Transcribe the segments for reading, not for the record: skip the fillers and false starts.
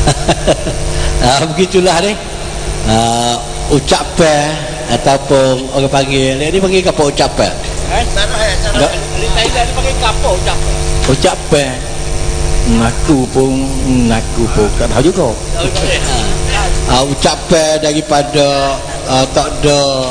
Begitulah ni. Ucapan ataupun orang panggil ni panggil apa ucapan? Cara di Thailand ni panggil apa ucapan? Ucapan. Aku pun tak tahu juga. Ucapan daripada tak ada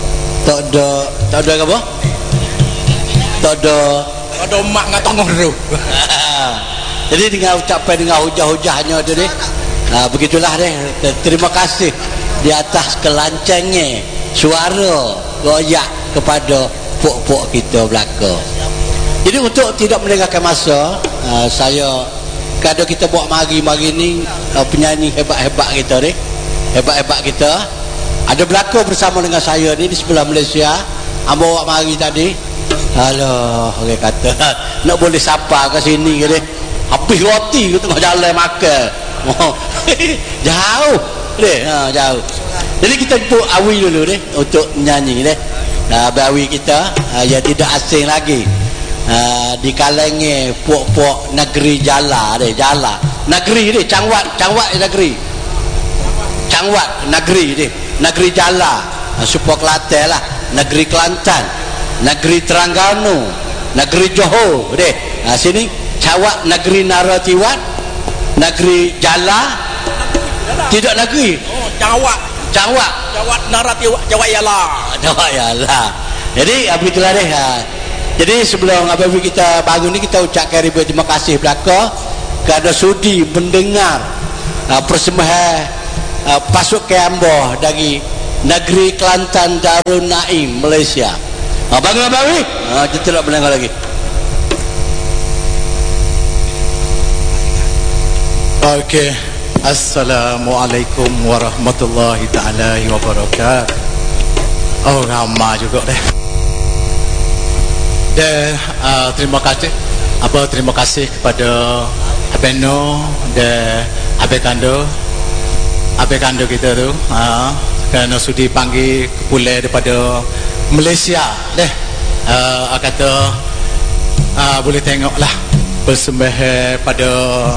apa? Tak ada mak dengan tengah tu. Jadi dengan ucapan dengan hujah-hujahnya tu ni, begitulah deh. Terima kasih di atas kelancangnya suara goyak kepada pok-pok kita belaka. Jadi untuk tidak meninggalkan masa, saya kada kita buat mari ni penyanyi hebat-hebat kita ni, hebat-hebat kita ada belaka bersama dengan saya ni di sebelah Malaysia. Hamba bawa mari tadi. Alah, orang kata nak boleh sapa ke sini ke dia. Habis roti ke tengah jalan makan. Jauh deh, jauh. Jadi kita jemput Awi dulu deh untuk nyanyi deh. Awi kita yang tidak asing lagi. Di kalangan puak-puak negeri Jala deh, Jala. Negeri deh, Cangwat negeri. Cangwat negeri deh, negeri Jala. Supaya Kelantan lah, negeri Kelantan, negeri Terengganu, negeri Johor deh. Sini Cawat negeri Naratiwat, negeri Jala. Tidak negeri. Cawat Naratiwat, Jawat Yala. Jadi begitulah deh. Jadi sebelum apabila kita bangun ni, kita ucapkan ribuan terima kasih belaka kerana sudi mendengar persembahan pasukan Amboh dari negeri Kelantan Darul Naim Malaysia. Bangun Abawi. Kita tak mendengar lagi. Okey. Assalamualaikum warahmatullahi taala wabarakatuh. Oh, ramai juga deh. Terima kasih. Terima kasih kepada Abeno dan Abekando kita tu, kerana sudi panggil kepulai daripada Malaysia deh. Kata boleh tengoklah persembahan pada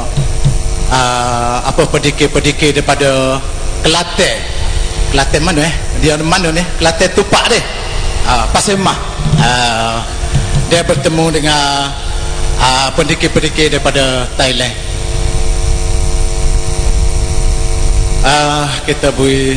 pedikir daripada Kelantan mana dia mana ni, Kelantan Tupak deh, Pasir Mah. Dia bertemu dengan pendekir-pendekir daripada Thailand. Kita bui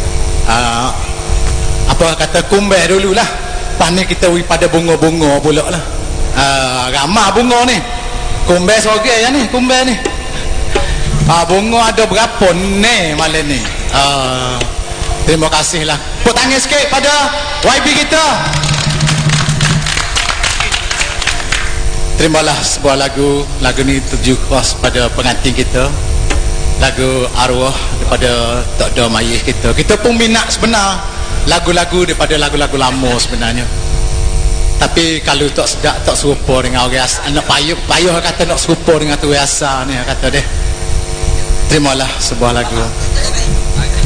kumbeh dululah. Lepas ni kita bui pada bunga-bunga pula lah. Ramah bunga ni. Kumbeh sorgai ya ni, kumbeh ni. Bunga ada berapa ni malam ni. Terima kasih lah. Tepuk tangan sikit pada YB kita. Terimalah sebuah lagu ni tuju khas pada pengantin kita, lagu arwah daripada Tok Do Mayih kita. Kita pun minat sebenar lagu-lagu daripada lagu-lagu lama sebenarnya, tapi kalau tak sedap, tak serupa dengan orang anak payuh kata nak serupa dengan tu asal ni, kata deh. Terimalah sebuah lagu.